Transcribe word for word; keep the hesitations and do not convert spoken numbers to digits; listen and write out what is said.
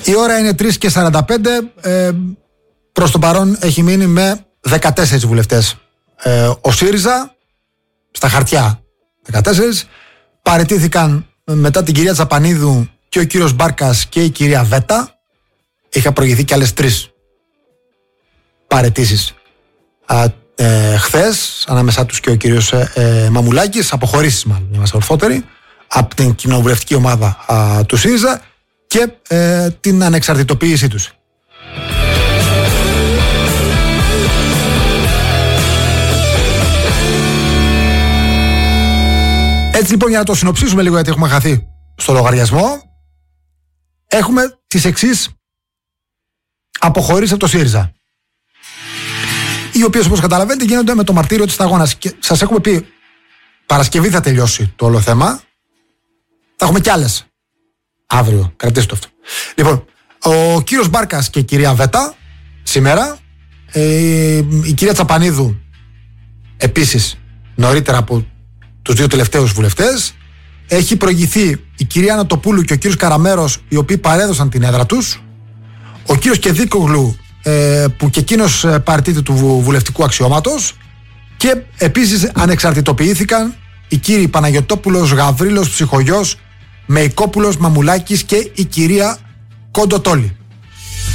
Η ώρα είναι τρεις και σαράντα πέντε. Ε, προς το παρόν έχει μείνει με δεκατέσσερις βουλευτές. Ε, ο ΣΥΡΙΖΑ, στα χαρτιά δεκατέσσερις, παραιτήθηκαν μετά την κυρία Τσαπανίδου και ο κύριος Μπάρκας και η κυρία Βέτα. Είχα προηγηθεί και άλλες τρεις παραιτήσεις ε, χθες, ανάμεσά τους και ο κύριος ε, ε, Μαμουλάκης, αποχωρήσεις μάλλον, είμαστε ορθότεροι, από την κοινοβουλευτική ομάδα α, του ΣΥΡΙΖΑ και ε, την ανεξαρτητοποίησή τους. Έτσι λοιπόν, για να το συνοψίσουμε λίγο, γιατί έχουμε χαθεί στο λογαριασμό, έχουμε τις εξής αποχωρήσεις από το ΣΥΡΙΖΑ, οι οποίες, όπως καταλαβαίνετε, γίνονται με το μαρτύριο της σταγόνας. Και σας έχουμε πει, Παρασκευή θα τελειώσει το όλο θέμα. Θα έχουμε κι άλλες αύριο, κρατήστε το αυτό. Λοιπόν, ο κύριος Μπάρκας και η κυρία Βέτα σήμερα, ε, η κυρία Τσαπανίδου επίσης νωρίτερα από τους δύο τελευταίους βουλευτές, έχει προηγηθεί η κυρία Ανατοπούλου και ο κύριος Καραμέρος, οι οποίοι παρέδωσαν την έδρα τους, ο κύριος Κεδίκογλου, ε, που και εκείνος παραιτείται του βουλευτικού αξιώματος, και επίσης ανεξαρτητοποιήθηκαν οι κύριοι Παναγιωτόπουλος, Γαβρίλος, Ψυχογιός, Μεϊκόπουλος, Μαμουλάκης και η κυρία Κοντοτόλη.